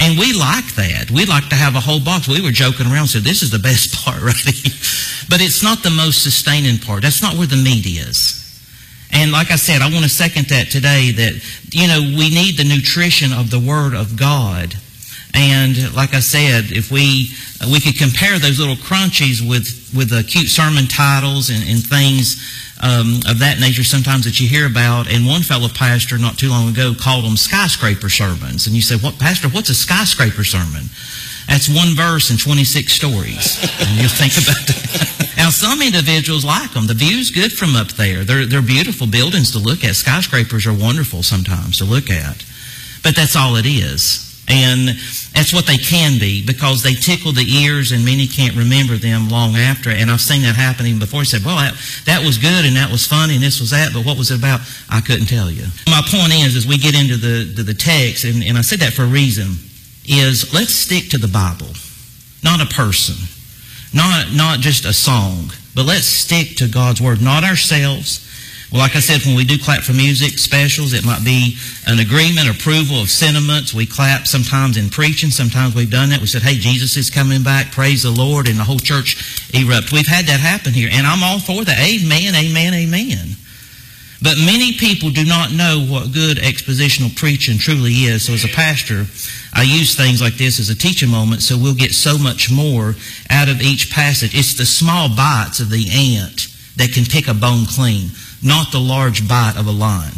And we like that. We like to have a whole box. We were joking around and said, this is the best part right here. But it's not the most sustaining part. That's not where the meat is. And like I said, I want to second that today, that, we need the nutrition of the Word of God. And like I said, if we could compare those little crunchies with the cute sermon titles and things of that nature sometimes that you hear about. And one fellow pastor not too long ago called them skyscraper sermons. And you say, "What, Pastor, what's a skyscraper sermon?" That's one verse and 26 stories. And you think about that. Now, some individuals like them. The view's good from up there. They're beautiful buildings to look at. Skyscrapers are wonderful sometimes to look at. But that's all it is. And that's what they can be, because they tickle the ears and many can't remember them long after. And I've seen that happen even before. I said, well, that was good and that was funny and this was that, but what was it about? I couldn't tell you. My point is, as we get into the text, and I said that for a reason, is let's stick to the Bible. Not a person. Not just a song. But let's stick to God's Word. Not ourselves. Well, like I said, when we do clap for music specials, it might be an agreement, approval of sentiments. We clap sometimes in preaching. Sometimes we've done that. We said, hey, Jesus is coming back. Praise the Lord. And the whole church erupts. We've had that happen here. And I'm all for that. Amen, amen, amen. But many people do not know what good expositional preaching truly is. So as a pastor, I use things like this as a teaching moment so we'll get so much more out of each passage. It's the small bites of the ant that can pick a bone clean, not the large bite of a lion.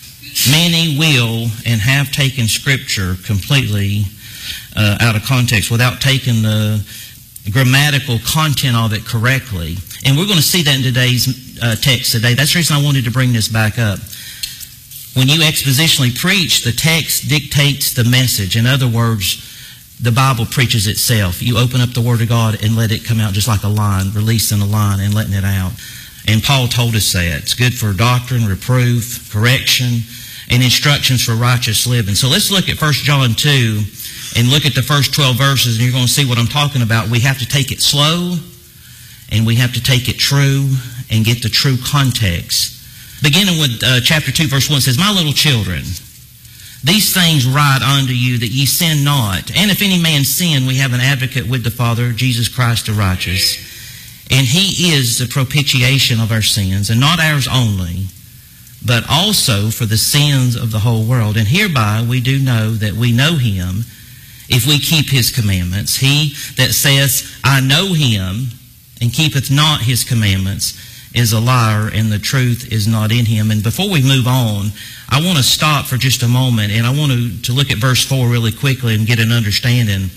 Many will and have taken Scripture completely out of context without taking the grammatical content of it correctly. And we're going to see that in today's text today. That's the reason I wanted to bring this back up. When you expositionally preach, the text dictates the message. In other words, the Bible preaches itself. You open up the Word of God and let it come out just like a line, releasing a line and letting it out. And Paul told us that. It's good for doctrine, reproof, correction, and instructions for righteous living. So let's look at 1 John 2 and look at the first 12 verses, and you're going to see what I'm talking about. We have to take it slow, and we have to take it true, and get the true context. Beginning with chapter 2, verse 1, it says, My little children, these things write unto you, that ye sin not. And if any man sin, we have an advocate with the Father, Jesus Christ the righteous. And He is the propitiation of our sins, and not ours only, but also for the sins of the whole world. And hereby we do know that we know Him, if we keep His commandments. He that saith, I know Him, and keepeth not His commandments, is a liar, and the truth is not in him. And before we move on, I want to stop for just a moment, and I want to look at verse 4 really quickly and get an understanding.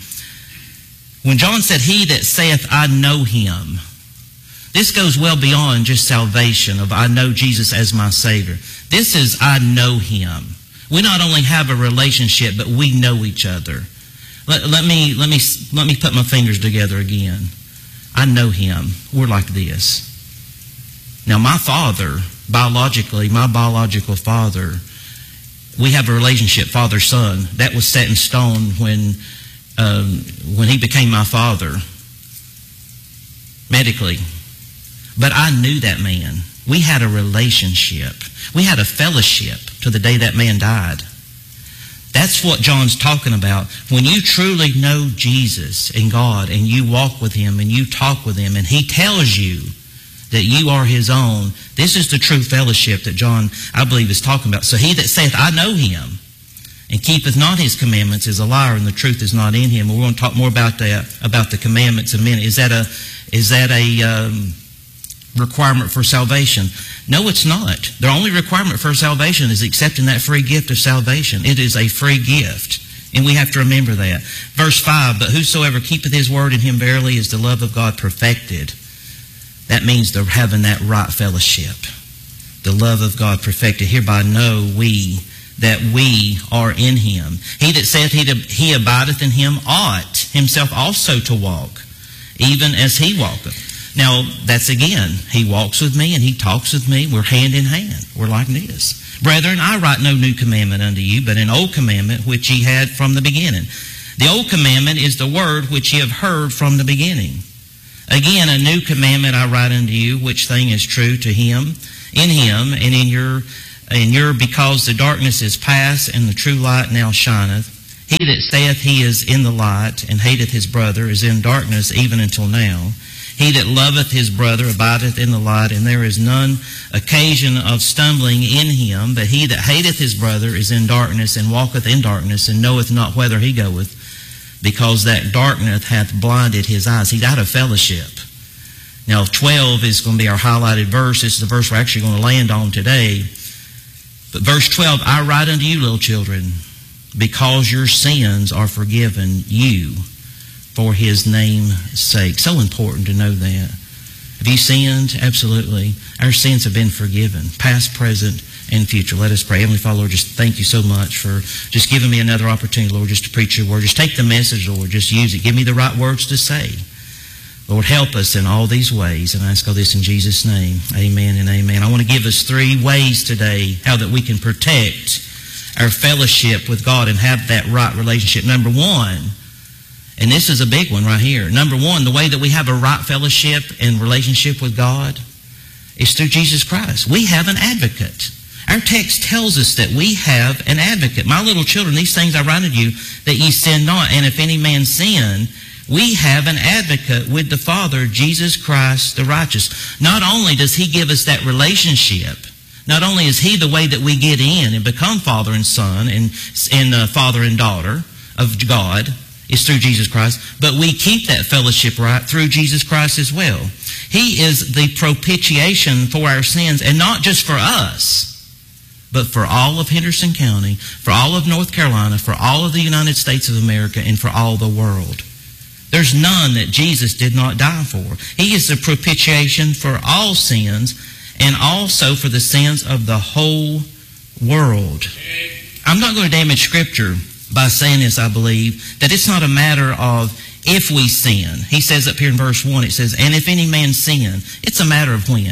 When John said, He that saith, I know Him, this goes well beyond just salvation of I know Jesus as my Savior. This is I know Him. We not only have a relationship, but we know each other. Let me put my fingers together again. I know Him. We're like this. Now, my father, biologically, my biological father, we have a relationship, father-son. That was set in stone when he became my father, medically. But I knew that man. We had a relationship. We had a fellowship to the day that man died. That's what John's talking about. When you truly know Jesus and God, and you walk with Him and you talk with Him, and He tells you that you are His own, this is the true fellowship that John, I believe, is talking about. So he that saith, I know Him, and keepeth not His commandments, is a liar, and the truth is not in him. We're going to talk more about that, about the commandments in a minute. Is that a requirement for salvation? No, it's not. The only requirement for salvation is accepting that free gift of salvation. It is a free gift, and we have to remember that. Verse 5, But whosoever keepeth His word, in him verily is the love of God perfected. That means they're having that right fellowship. The love of God perfected. Hereby know we that we are in Him. He that saith he abideth in Him ought himself also to walk, even as He walketh. Now, that's again, He walks with me and He talks with me. We're hand in hand. We're like this. Brethren, I write no new commandment unto you, but an old commandment which ye had from the beginning. The old commandment is the word which ye have heard from the beginning. Again, a new commandment I write unto you, which thing is true to Him, in Him, and in your, because the darkness is past, and the true light now shineth. He that saith he is in the light, and hateth his brother, is in darkness even until now. He that loveth his brother abideth in the light, and there is none occasion of stumbling in him. But he that hateth his brother is in darkness, and walketh in darkness, and knoweth not whither he goeth, because that darkness hath blinded his eyes. He's out of fellowship. Now, 12 is going to be our highlighted verse. This is the verse we're actually going to land on today. But verse 12, I write unto you, little children, because your sins are forgiven you for his name's sake. So important to know that. Have you sinned? Absolutely. Our sins have been forgiven, past, present, and future. Let us pray. Heavenly Father, Lord, just thank you so much for just giving me another opportunity, Lord, just to preach your word. Just take the message, Lord, just use it. Give me the right words to say. Lord, help us in all these ways. And I ask all this in Jesus' name. Amen and amen. I want to give us 3 ways today how that we can protect our fellowship with God and have that right relationship. Number 1, and this is a big one right here. Number 1, the way that we have a right fellowship and relationship with God is through Jesus Christ. We have an advocate. Our text tells us that we have an advocate. My little children, these things I write unto you, that ye sin not. And if any man sin, we have an advocate with the Father, Jesus Christ the righteous. Not only does he give us that relationship, not only is he the way that we get in and become father and son and father and daughter of God, is through Jesus Christ, but we keep that fellowship right through Jesus Christ as well. He is the propitiation for our sins, and not just for us, but for all of Henderson County, for all of North Carolina, for all of the United States of America, and for all the world. There's none that Jesus did not die for. He is the propitiation for all sins and also for the sins of the whole world. I'm not going to damage Scripture by saying this, I believe, that it's not a matter of if we sin. He says up here in verse 1, it says, and if any man sin, it's a matter of when.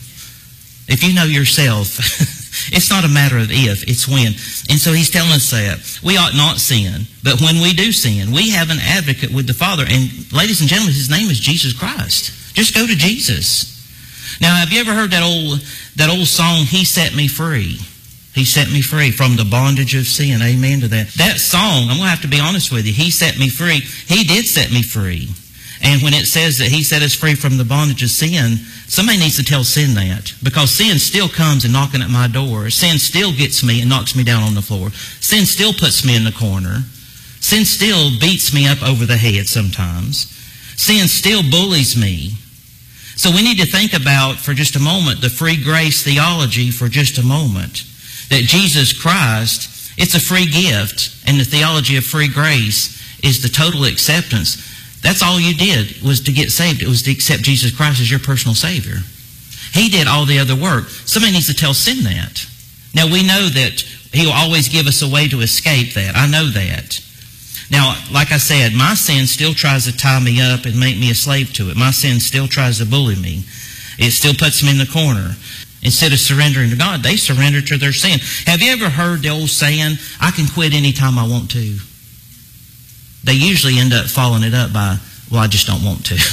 If you know yourself, it's not a matter of if, it's when. And so he's telling us that we ought not sin, but when we do sin, we have an advocate with the Father. And ladies and gentlemen, his name is Jesus Christ. Just go to Jesus. Now, have you ever heard that old song, He Set Me Free? He set me free from the bondage of sin. Amen to that. That song, I'm going to have to be honest with you, He set me free. He did set me free. And when it says that He set us free from the bondage of sin, somebody needs to tell sin that. Because sin still comes and knocking at my door. Sin still gets me and knocks me down on the floor. Sin still puts me in the corner. Sin still beats me up over the head sometimes. Sin still bullies me. So we need to think about, for just a moment, the free grace theology for just a moment. That Jesus Christ, it's a free gift, and the theology of free grace is the total acceptance. That's all you did was to get saved. It was to accept Jesus Christ as your personal Savior. He did all the other work. Somebody needs to tell sin that. Now, we know that He'll always give us a way to escape that. I know that. Now, like I said, my sin still tries to tie me up and make me a slave to it. My sin still tries to bully me. It still puts me in the corner. Instead of surrendering to God, they surrender to their sin. Have you ever heard the old saying, I can quit anytime I want to? They usually end up following it up by, well, I just don't want to.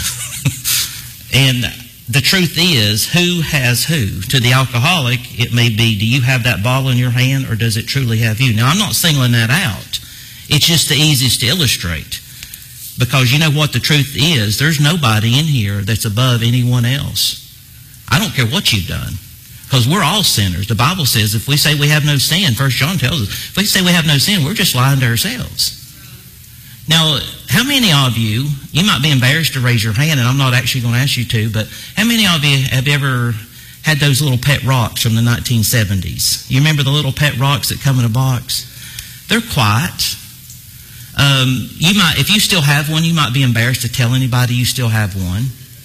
And the truth is, who has who? To the alcoholic, it may be, do you have that bottle in your hand, or does it truly have you? Now, I'm not singling that out. It's just the easiest to illustrate. Because you know what the truth is? There's nobody in here that's above anyone else. I don't care what you've done. Because we're all sinners. The Bible says if we say we have no sin, 1 John tells us, if we say we have no sin, we're just lying to ourselves. Now, how many of you might be embarrassed to raise your hand, and I'm not actually going to ask you to, but how many of you have ever had those little pet rocks from the 1970s? You remember the little pet rocks that come in a box? They're quiet. If you still have one, you might be embarrassed to tell anybody you still have one.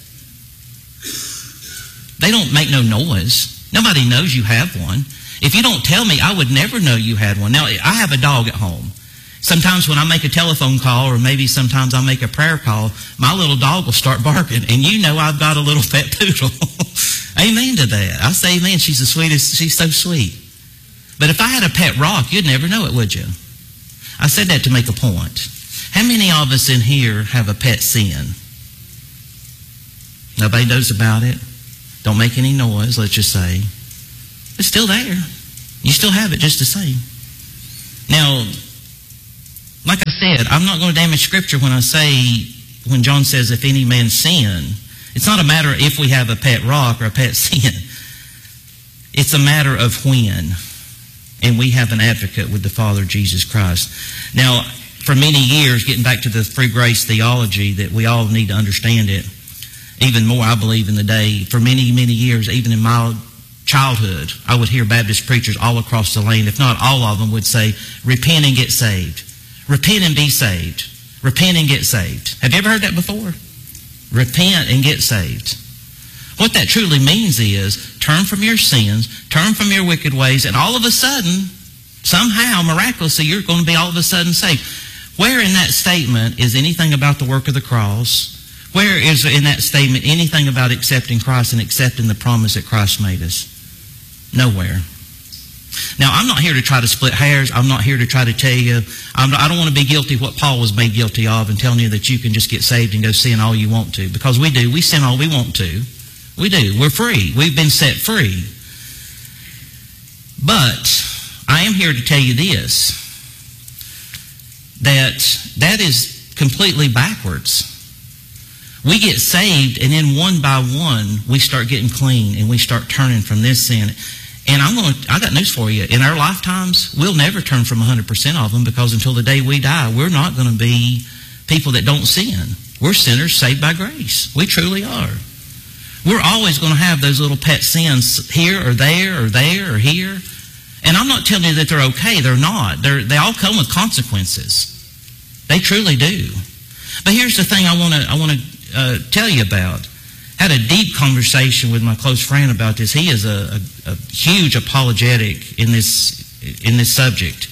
They don't make no noise. Nobody knows you have one. If you don't tell me, I would never know you had one. Now, I have a dog at home. Sometimes when I make a telephone call, or maybe sometimes I make a prayer call, my little dog will start barking. And you know I've got a little pet poodle. Amen to that. I say amen. She's the sweetest. She's so sweet. But if I had a pet rock, you'd never know it, would you? I said that to make a point. How many of us in here have a pet sin? Nobody knows about it. Don't make any noise, let's just say. It's still there. You still have it just the same. Now, said, I'm not going to damage Scripture when I say, when John says, if any man sin, it's not a matter of if we have a pet rock or a pet sin. It's a matter of when. And we have an advocate with the Father, Jesus Christ. Now, for many years, getting back to the free grace theology, that we all need to understand it even more, I believe, in the day. For many, many years, even in my childhood, I would hear Baptist preachers all across the land, if not all of them, would say, repent and get saved. Repent and be saved. Repent and get saved. Have you ever heard that before? Repent and get saved. What that truly means is turn from your sins, turn from your wicked ways, and all of a sudden, somehow, miraculously, you're going to be all of a sudden saved. Where in that statement is anything about the work of the cross? Where is in that statement anything about accepting Christ and accepting the promise that Christ made us? Nowhere. Now, I'm not here to try to split hairs. I'm not here to try to tell you. I don't want to be guilty of what Paul was made guilty of and telling you that you can just get saved and go sin all you want to. Because we do. We sin all we want to. We do. We're free. We've been set free. But I am here to tell you this, that is completely backwards. We get saved, and then one by one, we start getting clean, and we start turning from this sin. And I got news for you. In our lifetimes, we'll never turn from 100% of them, because until the day we die, we're not going to be people that don't sin. We're sinners saved by grace. We truly are. We're always going to have those little pet sins here or there or there or here. And I'm not telling you that they're okay. They're not. They all come with consequences. They truly do. But here's the thing I want to tell you about. I had a deep conversation with my close friend about this. He is a huge apologetic in this subject.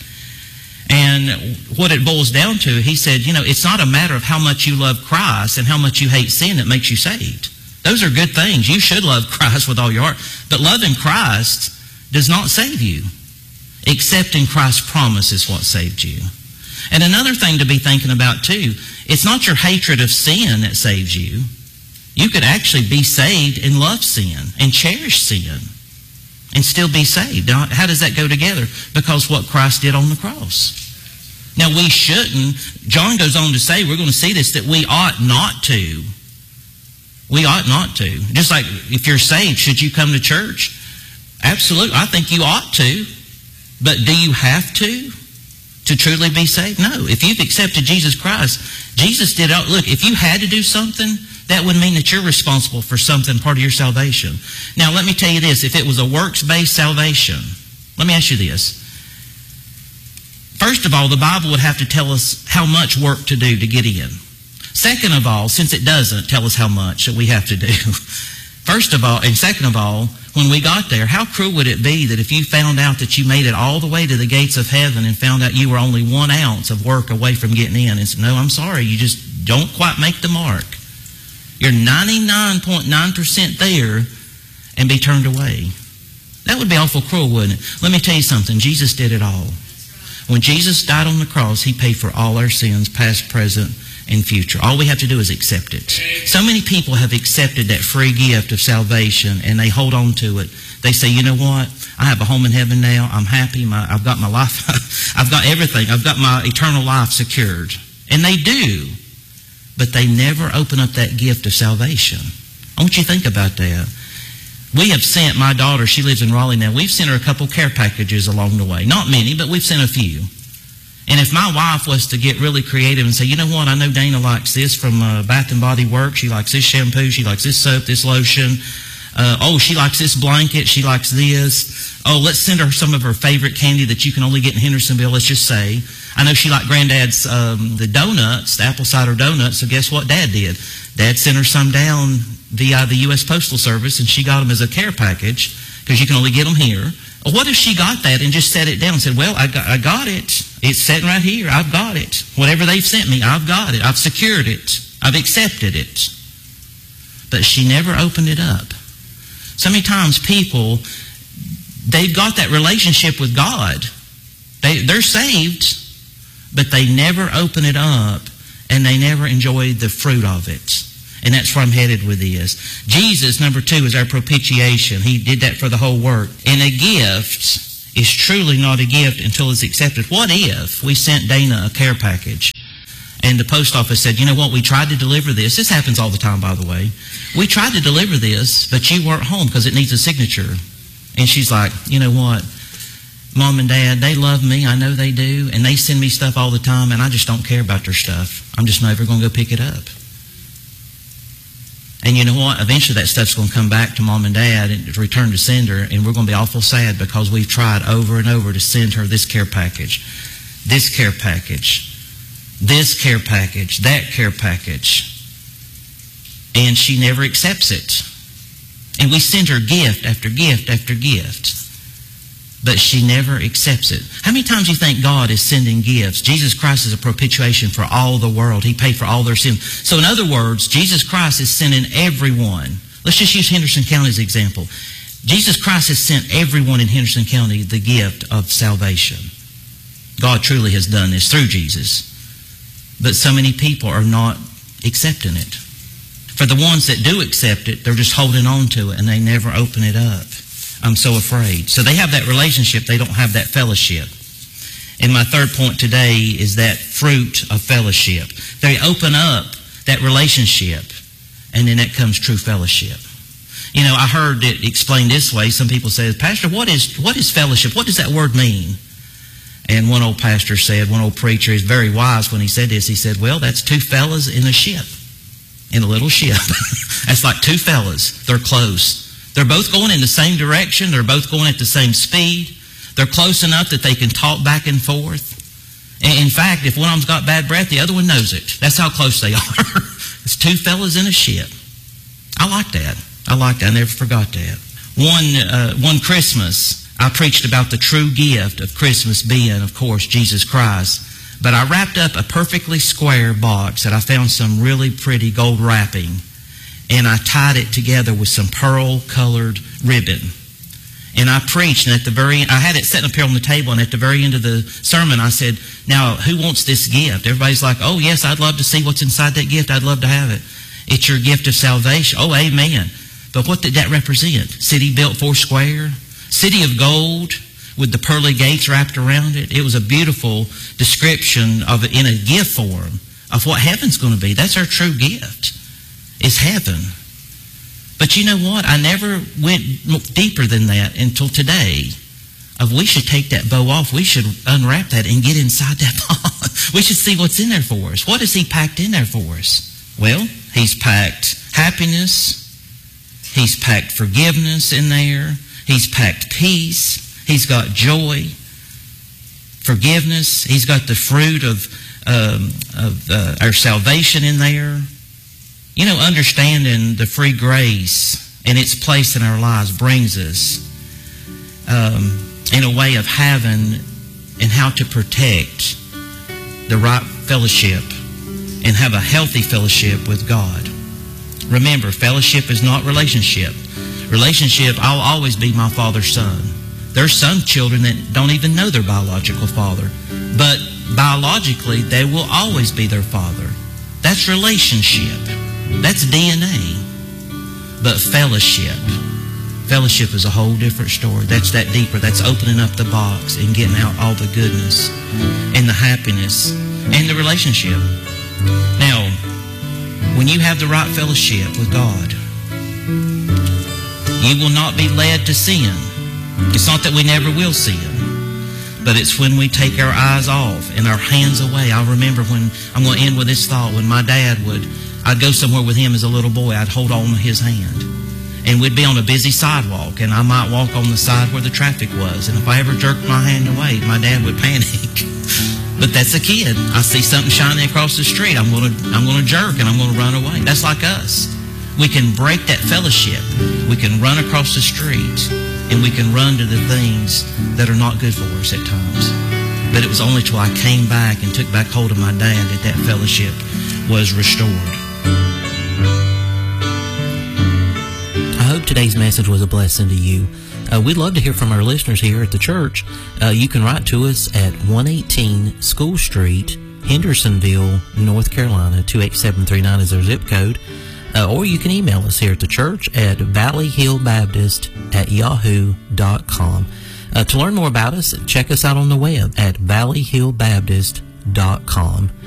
And what it boils down to, he said, it's not a matter of how much you love Christ and how much you hate sin that makes you saved. Those are good things. You should love Christ with all your heart. But loving Christ does not save you. Accepting Christ's promise is what saved you. And another thing to be thinking about too, it's not your hatred of sin that saves you. You could actually be saved and love sin and cherish sin and still be saved. Now, how does that go together? Because what Christ did on the cross. Now, we shouldn't. John goes on to say, we're going to see this, that we ought not to. We ought not to. Just like if you're saved, should you come to church? Absolutely. I think you ought to. But do you have to truly be saved? No. If you've accepted Jesus Christ, Jesus did it. Look, if you had to do something, that would mean that you're responsible for something, part of your salvation. Now, let me tell you this. If it was a works-based salvation, let me ask you this. First of all, the Bible would have to tell us how much work to do to get in. Second of all, since it doesn't tell us how much that we have to do. First of all, and second of all, when we got there, how cruel would it be that if you found out that you made it all the way to the gates of heaven and found out you were only 1 ounce of work away from getting in and said, no, I'm sorry, you just don't quite make the mark. You're 99.9% there and be turned away. That would be awful cruel, wouldn't it? Let me tell you something. Jesus did it all. When Jesus died on the cross, He paid for all our sins, past, present, and future. All we have to do is accept it. So many people have accepted that free gift of salvation and they hold on to it. They say, you know what? I have a home in heaven now. I'm happy. I've got my life. I've got everything. I've got my eternal life secured. And they do. But they never open up that gift of salvation. I want you to think about that. We have sent my daughter, she lives in Raleigh now, we've sent her a couple care packages along the way. Not many, but we've sent a few. And if my wife was to get really creative and say, you know what, I know Dana likes this from Bath & Body Works. She likes this shampoo. She likes this soap, this lotion. She likes this blanket. She likes this. Let's send her some of her favorite candy that you can only get in Hendersonville, let's just say. I know she liked Granddad's the donuts, the apple cider donuts. So guess what Dad did? Dad sent her some down via the U.S. Postal Service, and she got them as a care package because you can only get them here. What if she got that and just set it down and said, well, I got it. It's sitting right here. I've got it. Whatever they've sent me, I've got it. I've secured it. I've accepted it. But she never opened it up. So many times people, they've got that relationship with God. They're saved, but they never open it up and they never enjoy the fruit of it. And that's where I'm headed with this. Jesus, number 2, is our propitiation. He did that for the whole work. And a gift is truly not a gift until it's accepted. What if we sent Dana a care package And the post office said, you know what, we tried to deliver this. This happens all the time, by the way. We tried to deliver this, but you weren't home because it needs a signature. And she's like, you know what, Mom and Dad, they love me. I know they do. And they send me stuff all the time, and I just don't care about their stuff. I'm just never going to go pick it up. And you know what? Eventually that stuff's going to come back to Mom and Dad and return to sender, and we're going to be awful sad because we've tried over and over to send her this care package, this care package, this care package, that care package. And she never accepts it. And we send her gift after gift after gift. But she never accepts it. How many times do you think God is sending gifts? Jesus Christ is a propitiation for all the world. He paid for all their sins. So in other words, Jesus Christ is sending everyone. Let's just use Henderson County as an example. Jesus Christ has sent everyone in Henderson County the gift of salvation. God truly has done this through Jesus. But so many people are not accepting it. For the ones that do accept it, they're just holding on to it and they never open it up. I'm so afraid. So they have that relationship, they don't have that fellowship. And my third point today is that fruit of fellowship. They open up that relationship, and then that comes true fellowship. You know, I heard it explained this way. Some people say, Pastor, what is fellowship? What does that word mean? And one old pastor said, one old preacher is very wise when he said this. He said, well, that's two fellas in a ship, in a little ship. That's like two fellas. They're close. They're both going in the same direction. They're both going at the same speed. They're close enough that they can talk back and forth. And in fact, if one of them's got bad breath, the other one knows it. That's how close they are. It's two fellas in a ship. I like that. I never forgot that. One Christmas, I preached about the true gift of Christmas being, of course, Jesus Christ. But I wrapped up a perfectly square box that I found some really pretty gold wrapping. And I tied it together with some pearl-colored ribbon. And I preached, and at the very end, I had it sitting up here on the table, and at the very end of the sermon, I said, now, who wants this gift? Everybody's like, oh, yes, I'd love to see what's inside that gift. I'd love to have it. It's your gift of salvation. Oh, amen. But what did that represent? City built four square, city of gold with the pearly gates wrapped around it. It was a beautiful description of it in a gift form of what heaven's going to be. That's our true gift. Is heaven. But you know what? I never went deeper than that until today. We should take that bow off. We should unwrap that and get inside that box. We should see what's in there for us. What has He packed in there for us? Well, He's packed happiness. He's packed forgiveness in there. He's packed peace. He's got joy, forgiveness. He's got the fruit of our salvation in there. You know, understanding the free grace and its place in our lives brings us in a way of having and how to protect the right fellowship and have a healthy fellowship with God. Remember, fellowship is not relationship. Relationship, I'll always be my father's son. There's some children that don't even know their biological father, but biologically, they will always be their father. That's relationship. That's DNA. But fellowship is a whole different story. That's that deeper. That's opening up the box and getting out all the goodness and the happiness and the relationship. Now, when you have the right fellowship with God, you will not be led to sin. It's not that we never will sin, but it's when we take our eyes off and our hands away. I remember when, I'm going to end with this thought, when my dad I'd go somewhere with him as a little boy, I'd hold on to his hand. And we'd be on a busy sidewalk, and I might walk on the side where the traffic was. And if I ever jerked my hand away, my dad would panic. But that's a kid. I see something shining across the street. I'm going to jerk, and I'm going to run away. That's like us. We can break that fellowship. We can run across the street, and we can run to the things that are not good for us at times. But it was only till I came back and took back hold of my dad that fellowship was restored. I hope today's message was a blessing to you. We'd love to hear from our listeners here at the church. You can write to us at 118 School Street, Hendersonville, North Carolina. 28739 is our zip code. Or you can email us here at the church at valleyhillbaptist@yahoo.com. To learn more about us, check us out on the web at valleyhillbaptist.com.